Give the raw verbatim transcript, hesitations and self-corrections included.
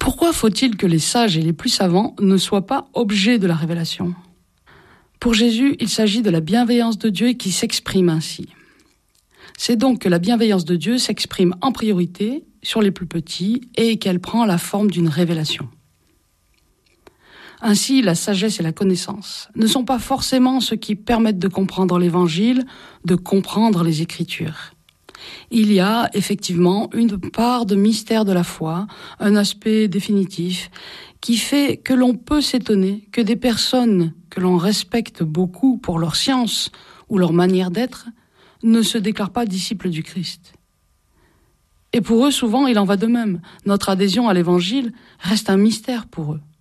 Pourquoi faut-il que les sages et les plus savants ne soient pas objets de la révélation ? Pour Jésus, il s'agit de la bienveillance de Dieu qui s'exprime ainsi. C'est donc que la bienveillance de Dieu s'exprime en priorité sur les plus petits et qu'elle prend la forme d'une révélation. Ainsi, la sagesse et la connaissance ne sont pas forcément ce qui permettent de comprendre l'Évangile, de comprendre les Écritures. Il y a effectivement une part de mystère de la foi, un aspect définitif, qui fait que l'on peut s'étonner que des personnes que l'on respecte beaucoup pour leur science ou leur manière d'être ne se déclarent pas disciples du Christ. Et pour eux, souvent, il en va de même. Notre adhésion à l'Évangile reste un mystère pour eux.